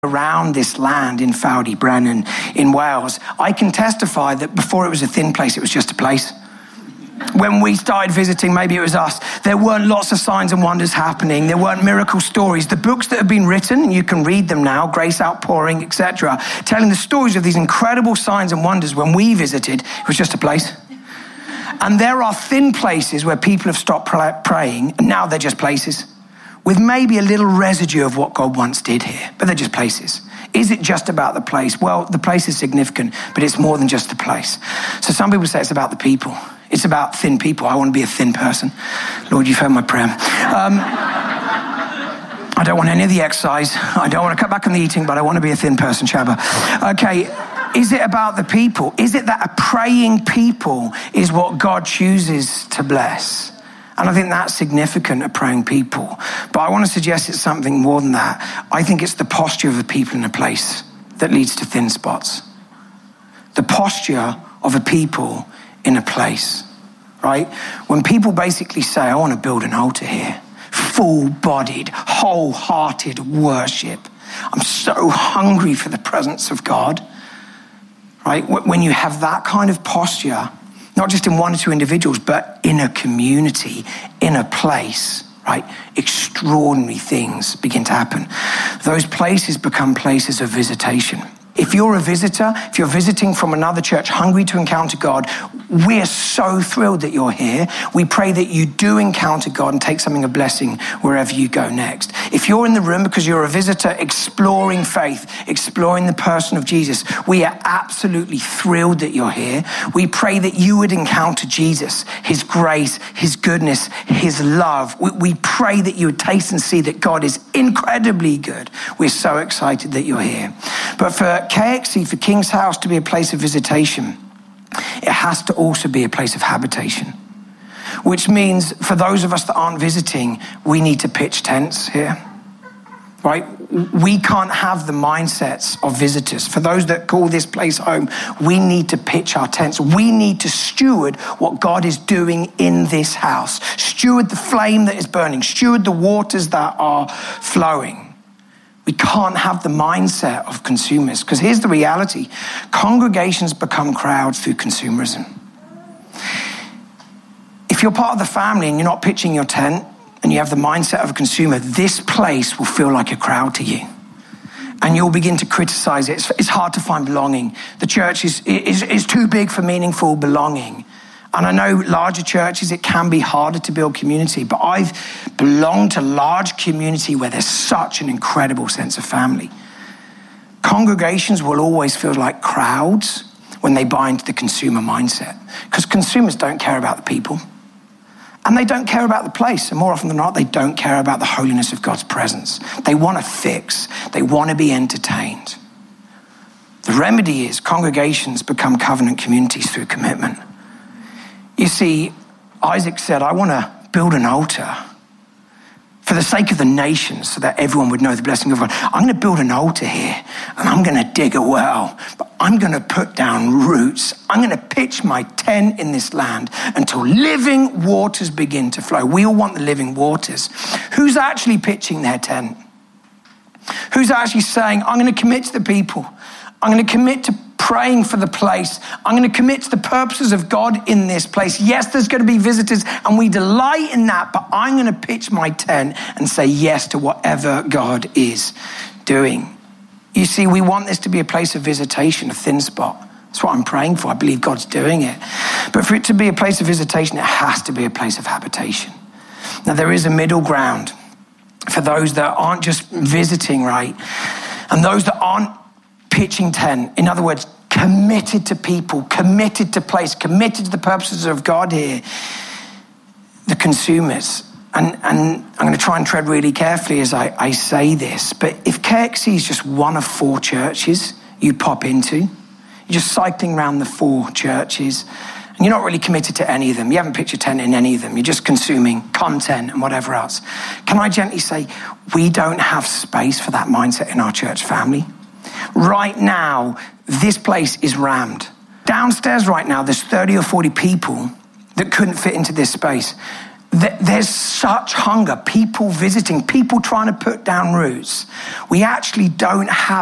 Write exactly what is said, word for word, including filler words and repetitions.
around this land in Fawley Brennan in Wales, I can testify that before it was a thin place, it was just a place. When we started visiting, maybe it was us, there weren't lots of signs and wonders happening. There weren't miracle stories. The books that have been written, and you can read them now, Grace Outpouring, et cetera, telling the stories of these incredible signs and wonders. When we visited, it was just a place. And there are thin places where people have stopped praying, and now they're just places, with maybe a little residue of what God once did here, but they're just places. Is it just about the place? Well, the place is significant, but it's more than just the place. So some people say it's about the people. It's about thin people. I want to be a thin person. Lord, you've heard my prayer. Um, I don't want any of the exercise. I don't want to cut back on the eating, but I want to be a thin person, Shabba. Okay, is it about the people? Is it that a praying people is what God chooses to bless? And I think that's significant, a praying people. But I want to suggest it's something more than that. I think it's the posture of the people in a place that leads to thin spots. The posture of a people in a place, right? When people basically say, I want to build an altar here, full-bodied, wholehearted worship. I'm so hungry for the presence of God, right? When you have that kind of posture, not just in one or two individuals, but in a community, in a place, right? Extraordinary things begin to happen. Those places become places of visitation. If you're a visitor, if you're visiting from another church, hungry to encounter God, we're so thrilled that you're here. We pray that you do encounter God and take something of blessing wherever you go next. If you're in the room because you're a visitor exploring faith, exploring the person of Jesus, we are absolutely thrilled that you're here. We pray that you would encounter Jesus, his grace, his goodness, his love. We, we pray that you would taste and see that God is incredibly good. We're so excited that you're here. But for K X C, for King's House to be a place of visitation, it has to also be a place of habitation, which means for those of us that aren't visiting, we need to pitch tents here, right? We can't have the mindsets of visitors. For those that call this place home, we need to pitch our tents. We need to steward what God is doing in this house, steward the flame that is burning, steward the waters that are flowing. We can't have the mindset of consumers, because here's the reality. Congregations become crowds through consumerism. If you're part of the family and you're not pitching your tent and you have the mindset of a consumer, this place will feel like a crowd to you. And you'll begin to criticize it. It's, it's hard to find belonging. The church is, is, is too big for meaningful belonging. And I know larger churches, it can be harder to build community, but I've belonged to large community where there's such an incredible sense of family. Congregations will always feel like crowds when they buy into the consumer mindset, because consumers don't care about the people and they don't care about the place. And more often than not, they don't care about the holiness of God's presence. They want to fix, they want to be entertained. The remedy is congregations become covenant communities through commitment. You see, Isaac said, I want to build an altar for the sake of the nations so that everyone would know the blessing of God. I'm going to build an altar here and I'm going to dig a well, but I'm going to put down roots. I'm going to pitch my tent in this land until living waters begin to flow. We all want the living waters. Who's actually pitching their tent? Who's actually saying, I'm going to commit to the people. I'm going to commit to praying for the place. I'm going to commit to the purposes of God in this place. Yes, there's going to be visitors and we delight in that, but I'm going to pitch my tent and say yes to whatever God is doing. You see, we want this to be a place of visitation, a thin spot. That's what I'm praying for. I believe God's doing it. But for it to be a place of visitation, it has to be a place of habitation. Now, there is a middle ground for those that aren't just visiting, right? And those that aren't pitching tent, in other words, committed to people, committed to place, committed to the purposes of God here, the consumers. And, and I'm going to try and tread really carefully as I, I say this, but if K X C is just one of four churches you pop into, you're just cycling around the four churches, and you're not really committed to any of them, you haven't pitched your tent in any of them, you're just consuming content and whatever else, can I gently say, we don't have space for that mindset in our church family. Right now, this place is rammed. Downstairs right now, there's thirty or forty people that couldn't fit into this space. there's such hunger, people visiting, people trying to put down roots. We actually don't have